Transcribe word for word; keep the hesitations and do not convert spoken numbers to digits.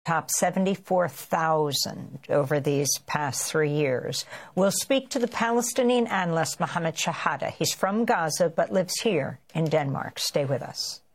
top seventy-four thousand over these past three years. We'll speak to the Palestinian analyst Mohammed Shahada. He's from Gaza but lives here in Denmark. Stay with us.